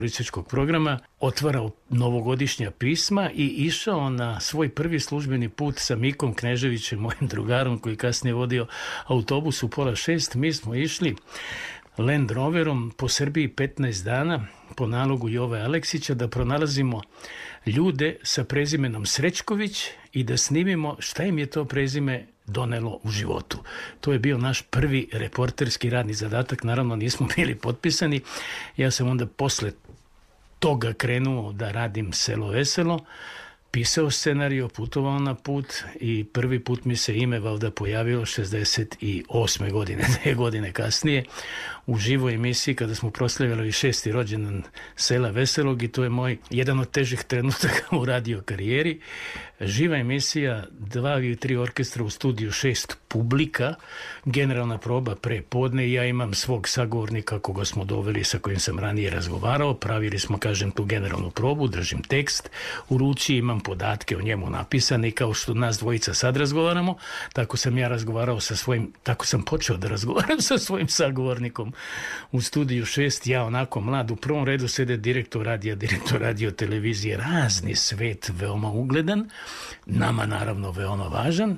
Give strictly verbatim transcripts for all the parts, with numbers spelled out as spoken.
humorističkog programa, otvarao novogodišnja pisma i išao na svoj prvi službeni put sa Mikom Kneževićem, mojim drugarom koji kasnije vodio autobus u pola šest. Mi smo išli Land Roverom po Srbiji petnaest dana po nalogu Jove Aleksića da pronalazimo ljude sa prezimenom Srećković i da snimimo šta im je to prezime donelo u životu. To je bio naš prvi reporterski radni zadatak. Naravno nismo bili potpisani. Ja sam onda posle toga krenuo da radim Selo veselo, pisao scenariju, putovao na put i prvi put mi se ime valjda pojavilo šezdeset osme godine, dve godine kasnije, u živoj emisiji kada smo proslavili šesti rođendan Sela veselog i to je moj jedan od težih trenutaka u radio karijeri. Živa emisija, dva ili tri orkestra u studiju, šest publika, generalna proba pre podne i ja imam svog sagovornika koga smo doveli, sa kojim sam ranije razgovarao, pravili smo, kažem, tu generalnu probu, držim tekst u ruci, imam podatke o njemu napisane i kao što nas dvojica sad razgovaramo, tako sam ja razgovarao sa svojim, tako sam počeo da razgovaram sa svojim sagovornikom u studiju šest, ja onako mlad, u prvom redu sede direktor radija, direktor radio televizije, razni svet, veoma ugledan, nama naravno veoma važan.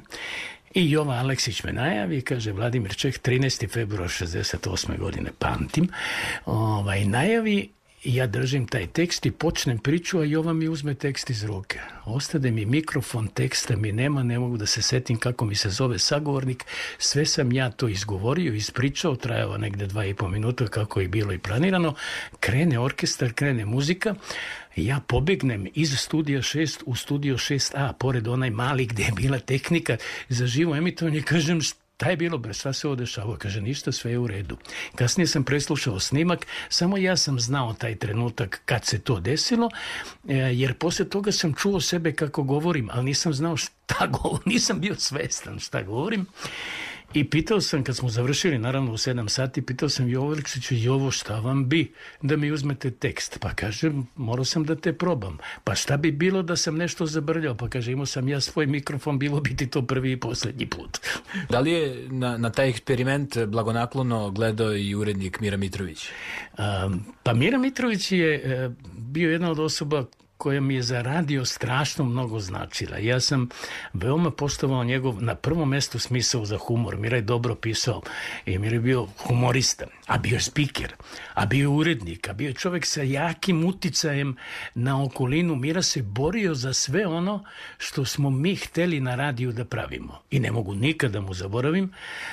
I Jova Aleksić me najavi, kaže Vladimir Čeh, trinaesti februar šezdeset osme godine, pamtim, ovaj, najavi, ja držim taj tekst i počnem priču, a Jova mi uzme tekst iz ruke. Ostade mi mikrofon, teksta mi nema, ne mogu da se setim kako mi se zove sagovornik. Sve sam ja to izgovorio, ispričao, trajao negde dva i po minuta kako je bilo i planirano. Krene orkestar, krene muzika. Ja pobegnem iz studija šest u studio šest a, pored onaj mali gde je bila tehnika za živo emitovanje, kažem, šta je bilo, bre, šta se ovo dešava? Kaže, ništa, sve je u redu. Kasnije sam preslušao snimak, samo ja sam znao taj trenutak kad se to desilo, jer posle toga sam čuo sebe kako govorim, ali nisam znao šta govorim, nisam bio svestan šta govorim. I pitao sam, kad smo završili, naravno u sedam sati, pitao sam Jovo Aleksiću, Jovo, šta vam bi da mi uzmete tekst? Pa kaže, morao sam da te probam. Pa šta bi bilo da sam nešto zabrljao? Pa kaže, imao sam ja svoj mikrofon, bilo bi ti to prvi i poslednji put. Da li je na, na taj eksperiment blagonaklono gledao i urednik Mira Mitrović? A, pa Mira Mitrović je e, bio jedna od osoba koja mi je za radio strašno mnogo značila. Ja sam veoma poštovao njegov, na prvom mestu, smisao za humor. Mira je dobro pisao i Mira je bio humorista, a bio je spiker, a bio je urednik, a bio je čovek sa jakim uticajem na okolinu. Mira se borio za sve ono što smo mi hteli na radiju da pravimo. I ne mogu nikada mu zaboravim.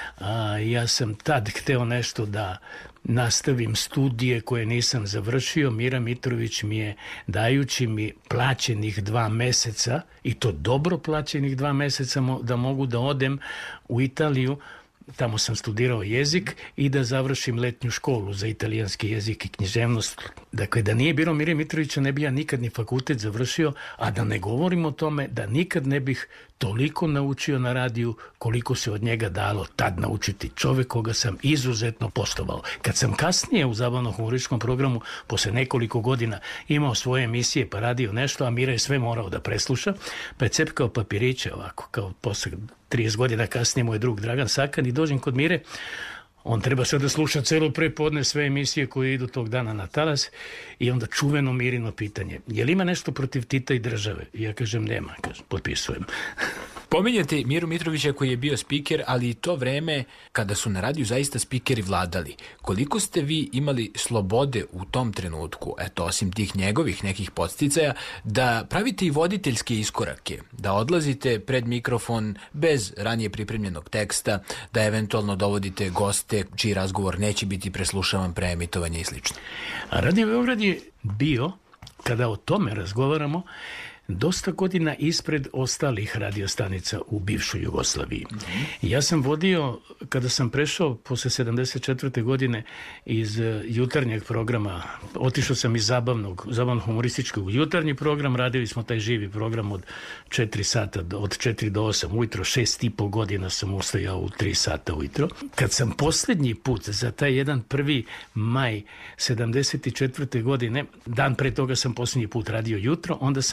A, ja sam tad hteo nešto da nastavim studije koje nisam završio. Mira Mitrović mi je, dajući mi plaćenih dva meseca, i to dobro plaćenih dva meseca, da mogu da odem u Italiju, tamo sam studirao jezik, i da završim letnju školu za italijanski jezik i književnost. Dakle, da nije bilo Mire Mitrovića, ne bi ja nikad ni fakultet završio, a da ne govorim o tome da nikad ne bih toliko naučio na radiju koliko se od njega dalo tad naučiti. Čovek koga sam izuzetno poštovao. Kad sam kasnije u zabavno-humorističkom programu posle nekoliko godina imao svoje emisije pa radio nešto, a Mira je sve morao da presluša, pa je cepkao papiriće ovako, kao posle trideset godina kasnije moj drug Dragan Sakan, i dođem kod Mire, on treba sve da sluša celo prepodne sve emisije koje idu tog dana na talas, i onda čuveno Mirino pitanje, je li ima nešto protiv Tita i države? I ja kažem, nema, kažem, potpisujem. Pominjate Miru Mitrovića koji je bio spiker, ali i to vreme kada su na radiju zaista spikeri vladali. Koliko ste vi imali slobode u tom trenutku, eto, osim tih njegovih nekih podsticaja, da pravite i voditeljske iskorake, da odlazite pred mikrofon bez ranije pripremljenog teksta, da eventualno dovodite goste čiji razgovor neće biti preslušavan pre emitovanja i slično? A Radio Beograd je bio, kada o tome razgovaramo, dosta godina ispred ostalih radiostanica u bivšoj Jugoslaviji. Mm-hmm. Ja sam vodio, kada sam prešao posle sedamdeset četvrte godine iz jutarnjeg programa, otišao sam iz zabavnog, zabavno-humorističkog u jutarnji program, radili smo taj živi program od četiri sata, od četiri do osam ujutro, šest i po godina sam ustajao u tri sata ujutro. Kad sam poslednji put za taj jedan prvi maj sedamdeset četvrte godine, dan pre toga sam poslednji put radio jutro, onda sam sutra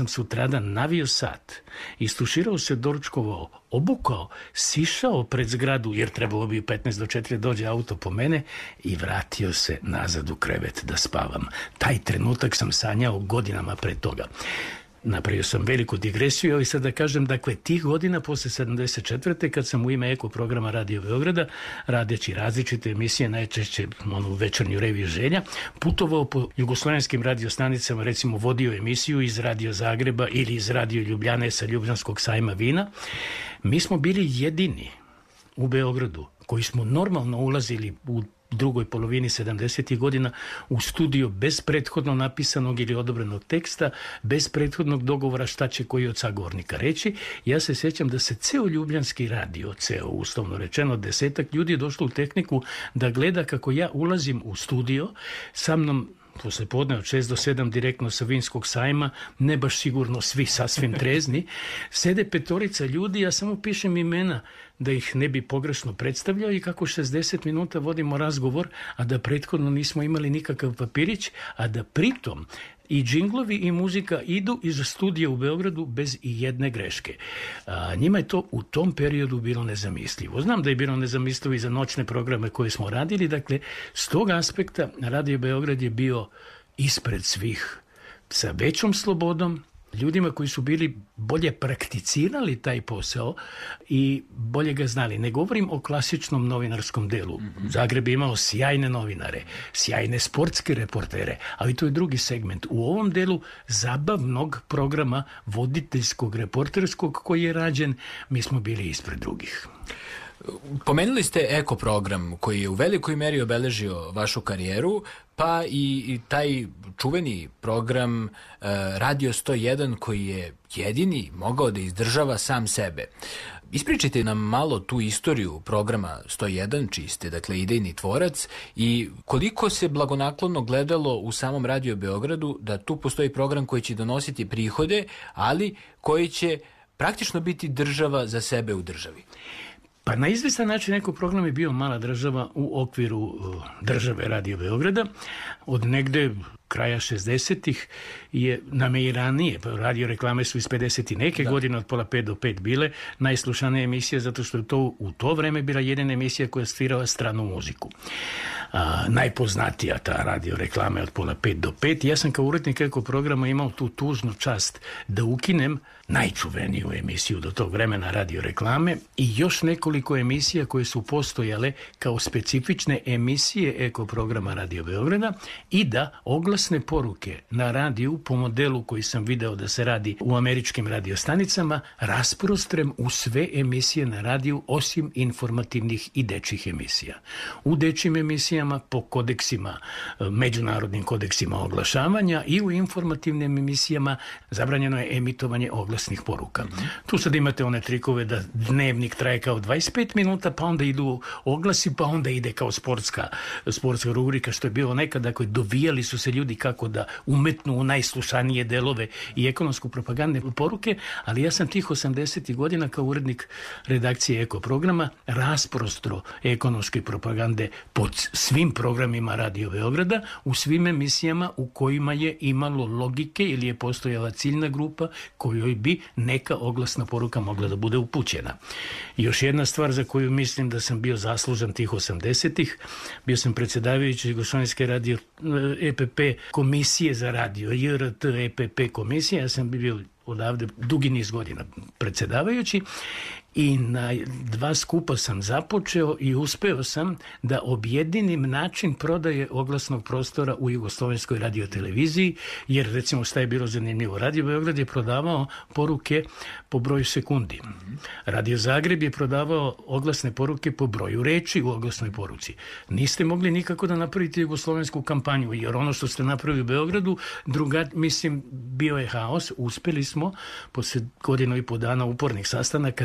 tada navio sat, istuširao se, doručkovao, obukao, sišao pred zgradu, jer trebalo bi petnaest do četiri dođe auto po mene, i vratio se nazad u krevet da spavam. Taj trenutak sam sanjao godinama pre toga. Napravio sam veliku digresiju i sad da kažem, dakle, tih godina posle sedamdeset četvrte kad sam u ime Eko programa Radio Beograda, radeći različite emisije, najčešće onu večernju reviju želja, putovao po jugoslovenskim radiostanicama, recimo vodio emisiju iz Radio Zagreba ili iz Radio Ljubljane sa Ljubljanskog sajma vina. Mi smo bili jedini u Beogradu koji smo normalno ulazili u drugoj polovini sedamdesetih godina u studio bez prethodno napisanog ili odobrenog teksta, bez prethodnog dogovora šta će koji od sagovornika reći. Ja se sjećam da se ceo ljubljanski radio, ceo uslovno rečeno desetak ljudi je došlo u tehniku da gleda kako ja ulazim u studio, sa mnom posle podne od šest do sedam direktno sa Vinskog sajma, ne baš sigurno svi sasvim trezni, sede petorica ljudi, ja samo pišem imena da ih ne bi pogrešno predstavljao i kako šezdeset minuta vodimo razgovor, a da prethodno nismo imali nikakav papirić, a da pritom i džinglovi i muzika idu iz studija u Beogradu bez i jedne greške. A, njima je to u tom periodu bilo nezamislivo. Znam da je bilo nezamislivo i za noćne programe koje smo radili, dakle, s tog aspekta Radio Beograd je bio ispred svih, sa većom slobodom, ljudima koji su bili bolje prakticirali taj posao i bolje ga znali. Ne govorim o klasičnom novinarskom delu. Zagreb je imao sjajne novinare, sjajne sportske reportere, ali to je drugi segment. U ovom delu zabavnog programa, voditeljskog, reporterskog, koji je rađen, mi smo bili ispred drugih. Pomenuli ste Eko program koji je u velikoj meri obeležio vašu karijeru, pa i, i taj čuveni program uh, Radio sto jedan koji je jedini mogao da izdržava sam sebe. Ispričajte nam malo tu istoriju programa sto jedan, čiji ste, dakle, idejni tvorac, i koliko se blagonaklono gledalo u samom Radio Beogradu da tu postoji program koji će donositi prihode, ali koji će praktično biti država za sebe u državi. Pa na izvestan način Eko program je bio mala država u okviru uh, države Radio Beograda. Od negde kraja šezdesetih je, nam je i ranije, radio reklame su iz pedeset i neke da. godine, od pola pet do pet bile najslušanije emisije, zato što je to u to vreme bila jedina emisija koja svirala stranu muziku. A, najpoznatija ta radio reklame od pola pet do pet. Ja sam kao urednik Eko programa imao tu tužnu čast da ukinem najčuveniju emisiju do tog vremena radio reklame i još nekoliko emisija koje su postojale kao specifične emisije Eko programa Radio Beograda i da oglasne poruke na radiju po modelu koji sam video da se radi u američkim radiostanicama rasprostrem u sve emisije na radiju osim informativnih i dečjih emisija. U dečjim emisijama po kodeksima, međunarodnim kodeksima oglašavanja i u informativnim emisijama zabranjeno je emitovanje oglasnih poruka. Mm-hmm. Tu sad imate one trikove da dnevnik traje kao dvadeset pet minuta, pa onda idu oglasi, pa onda ide kao sportska, sportska rubrika, što je bilo nekada, koji dovijali su se ljudi kako da umetnu u najslušanije delove i ekonomsku propagandne poruke, ali ja sam tih osamdesetih godina kao urednik redakcije Eko programa rasprostro ekonomske propagande pod svim programima Radio Beograda, u svim emisijama u kojima je imalo logike ili je postojala ciljna grupa kojoj bi neka oglasna poruka mogla da bude upućena. I još jedna stvar za koju mislim da sam bio zaslužan tih osamdesetih, bio sam predsjedavajući Jugoslovenske radio E P P komisije za radio, J R T E P P komisije, ja sam bio odavde dugi niz godina predsjedavajući i na dva skupa sam započeo i uspeo sam da objedinim način prodaje oglasnog prostora u Jugoslovenskoj radioteleviziji, jer recimo šta je bilo zanimljivo, Radio Beograd je prodavao poruke po broju sekundi. Radio Zagreb je prodavao oglasne poruke po broju reči u oglasnoj poruci. Niste mogli nikako da napravite jugoslovensku kampanju, jer ono što ste napravili u Beogradu, druga, mislim, bio je haos. Uspeli smo posle godinu i po dana upornih sastanaka da objedinim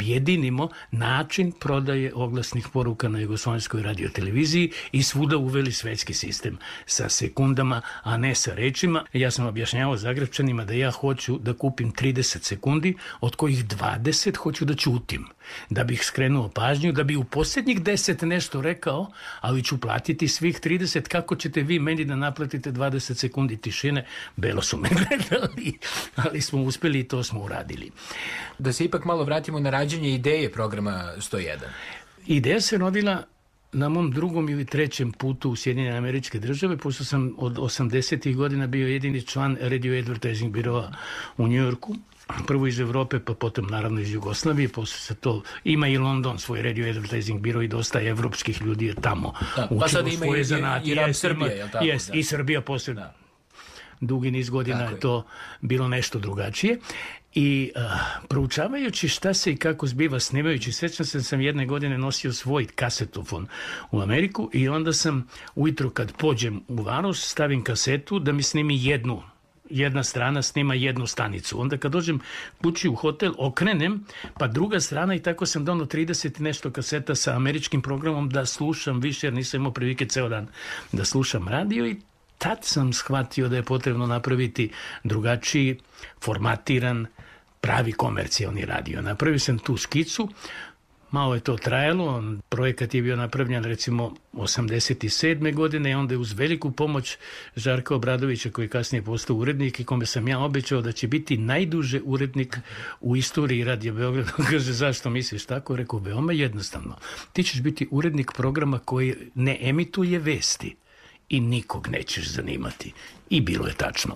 objedinimo način prodaje oglasnih poruka na Jugoslovenskoj radioteleviziji i svuda uveli svetski sistem sa sekundama, a ne sa rečima. Ja sam objašnjavao Zagrepčanima da ja hoću da kupim trideset sekundi, od kojih dvadeset hoću da ćutim, da bih skrenuo pažnju, da bi u posljednjih deset nešto rekao, ali ću platiti svih trideset. Kako ćete vi meni da naplatite dvadeset sekundi tišine? Belo su me gledali, ali smo uspjeli i to smo uradili. Da se ipak malo vratimo na rađenje ideje programa sto jedan. Ideja se rodila na mom drugom ili trećem putu u Sjedinjene Američke Države, pošto sam od osamdesetih godina bio jedini član Radio Advertising biroa u Njujorku. Prvo iz Evrope, pa potom naravno iz Jugoslavije, posle se to, ima i London svoj Radio Advertising biro i dosta evropskih ljudi je tamo da, učilo pa sad ima svoje i, zanati. I, i Ram Srbije, je li tako? Jest, da. I Srbija posle da. dugi niz godina tako je to bilo nešto drugačije. I uh, proučavajući šta se i kako zbiva snimajući, sećam se da sam jedne godine nosio svoj kasetofon u Ameriku i onda sam ujutro kad pođem u Varoš stavim kasetu da mi snimi jednu jedna strana snima jednu stanicu. Onda kad dođem kući u hotel, okrenem, pa druga strana i tako sam donao trideset nešto kaseta sa američkim programom da slušam više, jer nisam imao prilike ceo dan da slušam radio i tad sam shvatio da je potrebno napraviti drugačiji, formatiran, pravi komercijalni radio. Napravio sam tu skicu, malo je to trajalo, projekat je bio napravljen recimo osamdeset sedme godine i onda je uz veliku pomoć Žarka Obradovića koji je kasnije postao urednik i kome sam ja obećao da će biti najduže urednik u istoriji Radio Beograda. Kaže, zašto misliš tako? Rekao, veoma jednostavno. Ti ćeš biti urednik programa koji ne emituje vesti i nikog nećeš zanimati. I bilo je tačno.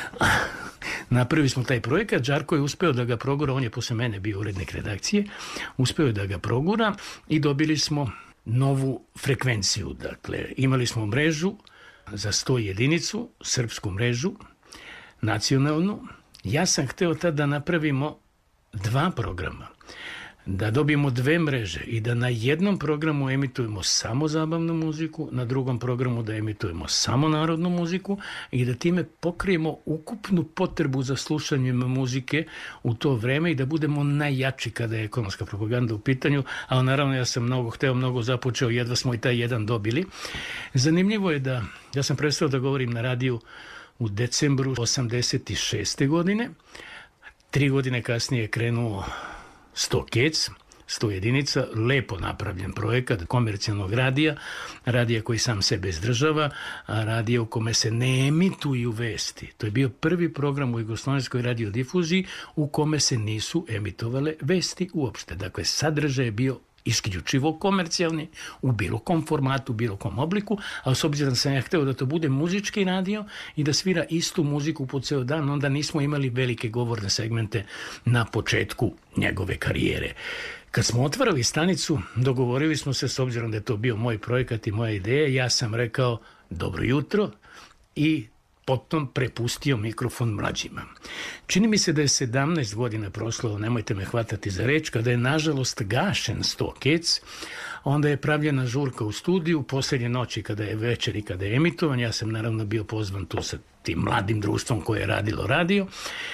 Napravili smo taj projekat, Žarko je uspeo da ga progura, on je posle mene bio urednik redakcije, uspeo je da ga progura i dobili smo novu frekvenciju. Dakle, imali smo mrežu za sto jedinicu, srpsku mrežu, nacionalnu. Ja sam hteo tada da napravimo dva programa, da dobijemo dve mreže i da na jednom programu emitujemo samo zabavnu muziku, na drugom programu da emitujemo samo narodnu muziku i da time pokrijemo ukupnu potrebu za slušanjem muzike u to vreme i da budemo najjači kada je ekonomska propaganda u pitanju, ali naravno ja sam mnogo hteo, mnogo započeo, jedva smo i taj jedan dobili. Zanimljivo je da, ja sam prestao da govorim na radiju u decembru osamdeset šeste godine, tri godine kasnije je krenuo sto kec, sto jedinica, lepo napravljen projekat komercijalnog radija, radija koji sam sebe izdržava, a radija u kome se ne emituju vesti. To je bio prvi program u jugoslovenskoj radiodifuziji u kome se nisu emitovale vesti uopšte. Dakle, sadržaj je bio isključivo komercijalni, u bilo kom formatu, u bilo kom obliku, ali s obzirom da sam ja hteo da to bude muzički radio i da svira istu muziku po ceo dan, onda nismo imali velike govorne segmente na početku njegove karijere. Kad smo otvarali stanicu, dogovorili smo se, s obzirom da je to bio moj projekat i moja ideja, ja sam rekao dobro jutro i potom prepustio mikrofon mlađima. Čini mi se da je sedamnaest godina prošlo, nemojte me hvatati za reč, kada je nažalost gašen sto kec, onda je pravljena žurka u studiju, posljednje noći kada je večer i kada je emitovan, ja sam naravno bio pozvan tu sa tim mladim društvom koje je radilo radio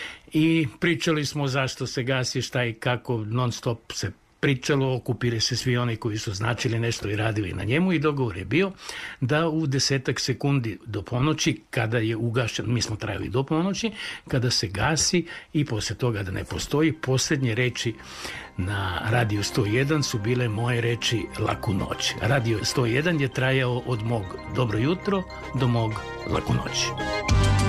i pričali smo zašto se gasi, šta i kako, non stop se pričalo, okupire se svi oni koji su značili nešto i radili na njemu i dogovor je bio da u desetak sekundi do ponoći, kada je ugašen, mi smo trajali do ponoći, kada se gasi i posle toga da ne postoji, posljednje reči na Radio sto jedan su bile moje reči laku noć. Radio sto jedan je trajao od mog dobro jutro do mog laku noć.